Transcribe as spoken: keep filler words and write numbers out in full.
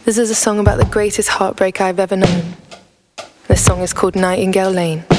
This is a song about the greatest heartbreak I've ever known. This song is called Nightingale Lane.